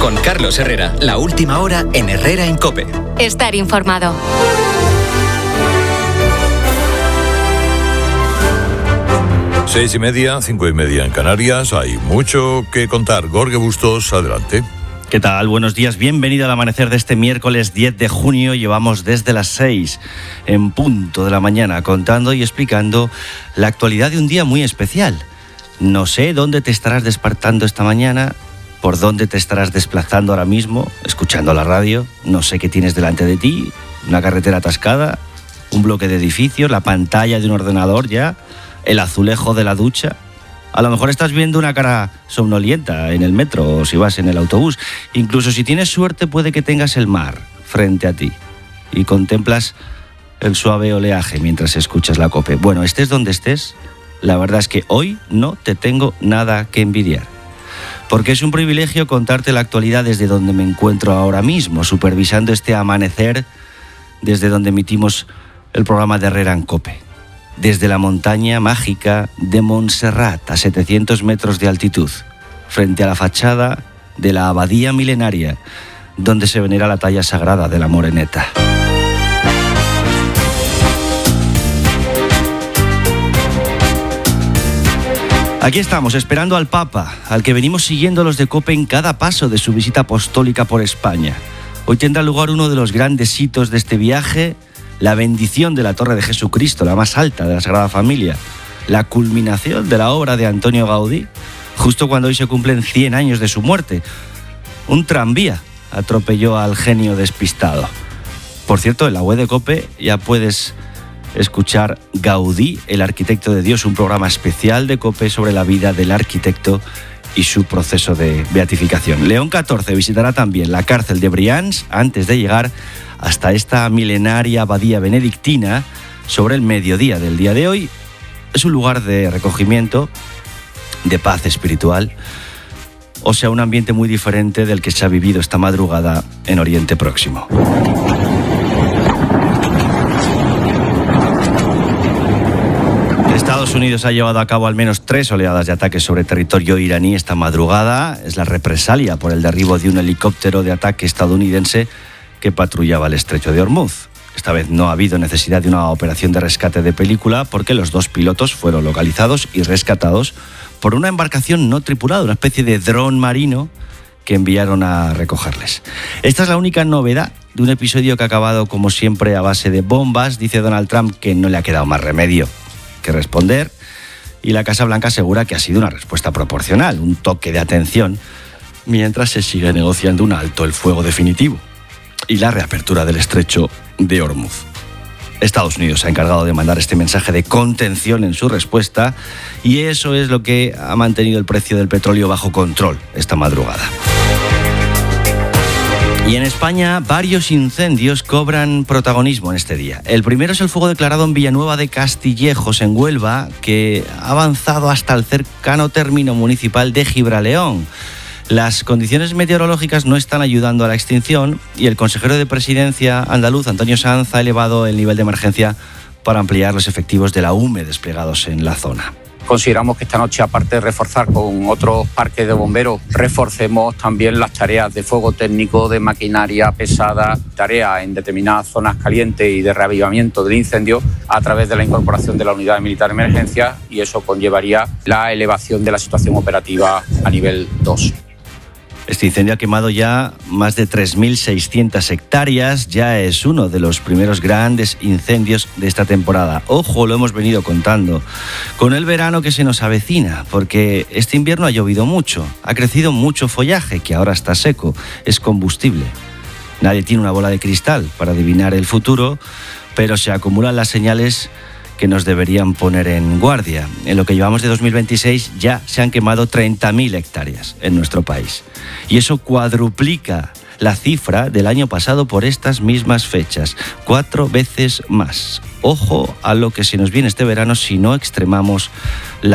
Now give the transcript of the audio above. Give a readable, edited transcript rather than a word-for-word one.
Con Carlos Herrera, la última hora en Herrera en COPE. Estar informado. Seis y media, 5:30 en Canarias. Hay mucho que contar. Jorge Bustos, adelante. ¿Qué tal? Buenos días. Bienvenido al amanecer de este miércoles 10 de junio. Llevamos desde las 6 en punto de la mañana contando y explicando la actualidad de un día muy especial. No sé dónde te estarás despertando esta mañana, por dónde te estarás desplazando ahora mismo, escuchando la radio. No sé qué tienes delante de ti, una carretera atascada, un bloque de edificios, la pantalla de un ordenador ya, el azulejo de la ducha. A lo mejor estás viendo una cara somnolienta en el metro o si vas en el autobús. Incluso si tienes suerte puede que tengas el mar frente a ti y contemplas el suave oleaje mientras escuchas la COPE. Bueno, estés donde estés, la verdad es que hoy no te tengo nada que envidiar. Porque es un privilegio contarte la actualidad desde donde me encuentro ahora mismo, supervisando este amanecer desde donde emitimos el programa de Herrera en COPE. Desde la montaña mágica de Montserrat, a 700 metros de altitud, frente a la fachada de la abadía milenaria, donde se venera la talla sagrada de la Moreneta. Aquí estamos, esperando al Papa, al que venimos siguiendo los de COPE en cada paso de su visita apostólica por España. Hoy tendrá lugar uno de los grandes hitos de este viaje, la bendición de la Torre de Jesucristo, la más alta de la Sagrada Familia, la culminación de la obra de Antonio Gaudí, justo cuando hoy se cumplen 100 años de su muerte. Un tranvía atropelló al genio despistado. Por cierto, en la web de COPE ya puedes escuchar Gaudí, el arquitecto de Dios, un programa especial de COPE sobre la vida del arquitecto y su proceso de beatificación. León XIV visitará también la cárcel de Brians antes de llegar hasta esta milenaria abadía benedictina sobre el mediodía del día de hoy. Es un lugar de recogimiento, de paz espiritual, o sea, un ambiente muy diferente del que se ha vivido esta madrugada en Oriente Próximo. Estados Unidos ha llevado a cabo al menos 3 oleadas de ataques sobre territorio iraní esta madrugada. Es la represalia por el derribo de un helicóptero de ataque estadounidense que patrullaba el estrecho de Hormuz. Esta vez no ha habido necesidad de una operación de rescate de película porque los 2 pilotos fueron localizados y rescatados por una embarcación no tripulada, una especie de dron marino que enviaron a recogerles. Esta es la única novedad de un episodio que ha acabado como siempre a base de bombas. Dice Donald Trump que no le ha quedado más remedio que responder y la Casa Blanca asegura que ha sido una respuesta proporcional, un toque de atención mientras se sigue negociando un alto el fuego definitivo y la reapertura del estrecho de Hormuz. Estados Unidos se ha encargado de mandar este mensaje de contención en su respuesta y eso es lo que ha mantenido el precio del petróleo bajo control esta madrugada. Y en España varios incendios cobran protagonismo en este día. El primero es el fuego declarado en Villanueva de Castillejos, en Huelva, que ha avanzado hasta el cercano término municipal de Gibraleón. Las condiciones meteorológicas no están ayudando a la extinción y el consejero de Presidencia andaluz, Antonio Sanz, ha elevado el nivel de emergencia para ampliar los efectivos de la UME desplegados en la zona. Consideramos que esta noche, aparte de reforzar con otros parques de bomberos, reforcemos también las tareas de fuego técnico, de maquinaria pesada, tareas en determinadas zonas calientes y de reavivamiento del incendio a través de la incorporación de la unidad militar de emergencia, y eso conllevaría la elevación de la situación operativa a nivel 2. Este incendio ha quemado ya más de 3.600 hectáreas, ya es uno de los primeros grandes incendios de esta temporada. Ojo, lo hemos venido contando, con el verano que se nos avecina, porque este invierno ha llovido mucho, ha crecido mucho follaje que ahora está seco, es combustible. Nadie tiene una bola de cristal para adivinar el futuro, pero se acumulan las señales que nos deberían poner en guardia. En lo que llevamos de 2026 ya se han quemado 30.000 hectáreas en nuestro país. Y eso cuadruplica la cifra del año pasado por estas mismas fechas. 4 veces más. Ojo a lo que se nos viene este verano si no extremamos la